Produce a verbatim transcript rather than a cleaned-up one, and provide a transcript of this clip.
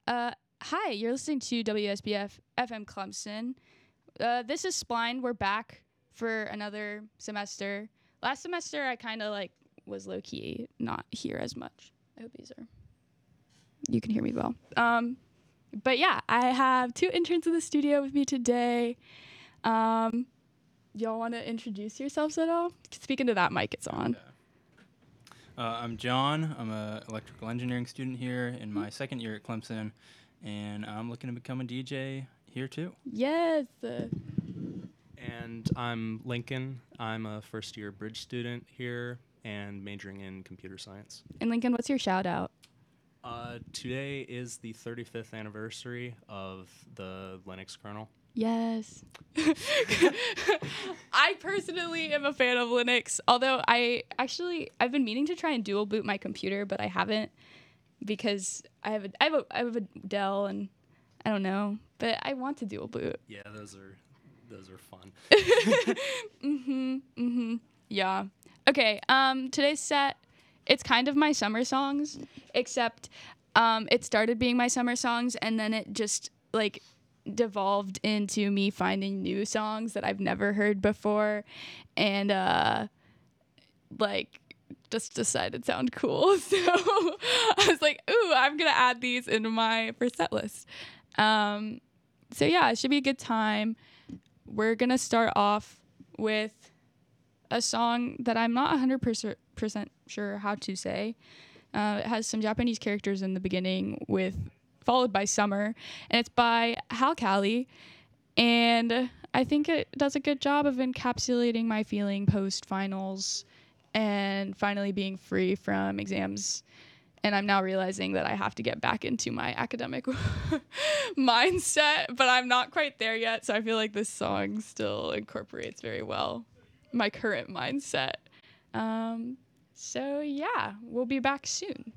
Uh, Hi, you're listening to W S B F F M Clemson. Uh, this is Spline. We're back for another semester. Last semester, I kind of like was low key not here as much. I hope these are. You can hear me well. Um, but yeah, I have two interns in the studio with me today. Um, y'all want to introduce yourselves at all? Speak into that mic. It's on. Uh, I'm John. I'm an electrical engineering student here in my second year at Clemson, and I'm looking to become a D J here too. Yes. Uh, And I'm Lincoln. I'm a first year bridge student here and majoring in computer science. and Lincoln, what's your shout out? Uh, today is the thirty-fifth anniversary of the Linux kernel. Yes. I personally am a fan of Linux, although I actually I've been meaning to try and dual boot my computer, but I haven't because I have a I have a I have a Dell and I don't know, but I want to dual boot. Yeah, those are those are fun. mhm. Mhm. Yeah. Okay, um today's set, it's kind of my summer songs, except um it started being my summer songs and then it just like devolved into me finding new songs that I've never heard before and uh like just decided sound cool. So I was like, ooh, I'm gonna add these into my first set list. Um so yeah, it should be a good time. We're gonna start off with a song that I'm not one hundred percent sure how to say. Uh, it has some Japanese characters in the beginning with followed by Summer, and it's by Hal Cali, and I think it does a good job of encapsulating my feeling post finals and finally being free from exams. And I'm now realizing that I have to get back into my academic mindset, but I'm not quite there yet, so I feel like this song still incorporates very well my current mindset. Um, so yeah, we'll be back soon.